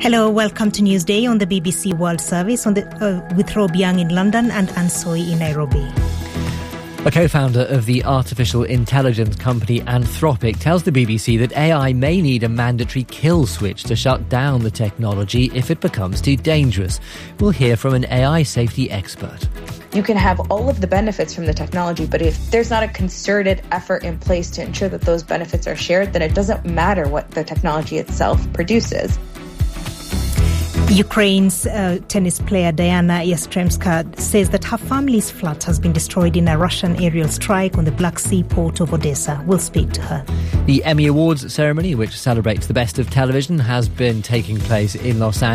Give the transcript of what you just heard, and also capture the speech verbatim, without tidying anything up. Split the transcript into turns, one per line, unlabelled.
Hello, welcome to Newsday on the B B C World Service on the, uh, with Rob Young in London and Ansoi in Nairobi.
A co-founder of the artificial intelligence company Anthropic tells the B B C that A I may need a mandatory kill switch to shut down the technology if it becomes too dangerous. We'll hear from an A I safety expert.
You can have all of the benefits from the technology, but if there's not a concerted effort in place to ensure that those benefits are shared, then it doesn't matter what the technology itself produces.
Ukraine's uh, tennis player Diana Yastremska says that her family's flat has been destroyed in a Russian aerial strike on the Black Sea port of Odessa. We'll speak to her.
The Emmy Awards ceremony, which celebrates the best of television, has been taking place in Los Angeles.